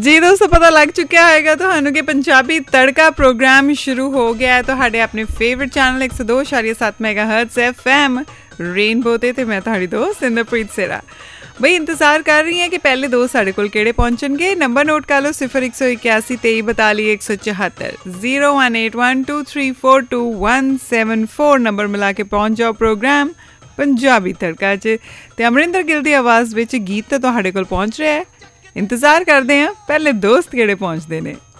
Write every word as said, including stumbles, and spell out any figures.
जी दोस्तों, पता लग चुका होगा ਤੁਹਾਨੂੰ कि पंजाबी तड़का प्रोग्राम शुरू हो गया है ਤੁਹਾਡੇ ਆਪਣੇ ਫੇਵਰਿਟ ਚੈਨਲ ਇੱਕ ਸੌ ਦੋ ਦਸ਼ਮਲਵ ਸੱਤ ਮੈਗਾਹਰਟਜ਼ एफ एम रेनबो ਤੇ ਤੇ ਮੈਂ ਤੁਹਾਡੀ ਦੋਸਤ ਇੰਦਰਪ੍ਰੀਤ ਸੇਰਾ। ਬਈ ਇੰਤਜ਼ਾਰ ਕਰ ਰਹੀ ਹਾਂ ਕਿ ਪਹਿਲੇ ਦੋ ਸਾਡੇ ਕੋਲ ਕਿਹੜੇ ਪਹੁੰਚਣਗੇ। ਨੰਬਰ ਨੋਟ ਕਰ ਲਓ ਸਿਫਰ ਇੱਕ ਸੌ ਇਕਿਆਸੀ ਤੇਈ ਬਤਾਲੀ ਇੱਕ ਸੌ ਚੁਹੱਤਰ zero one eight one two three four two one seven four number ਮਿਲਾ ਕੇ ਪਹੁੰਚ ਜਾਓ ਪ੍ਰੋਗਰਾਮ ਪੰਜਾਬੀ ਤੜਕਾ 'ਚ। ਤੇ ਅਮਰਿੰਦਰ ਗਿੱਲ ਦੀ ਆਵਾਜ਼ ਵਿੱਚ ਗੀਤ ਤਾਂ ਤੁਹਾਡੇ ਕੋਲ ਪਹੁੰਚ ਰਿਹਾ ਹੈ। ਇੰਤਜ਼ਾਰ ਕਰਦੇ ਹਾਂ ਪਹਿਲੇ ਦੋਸਤ ਕਿਹੜੇ ਪਹੁੰਚਦੇ ਨੇ।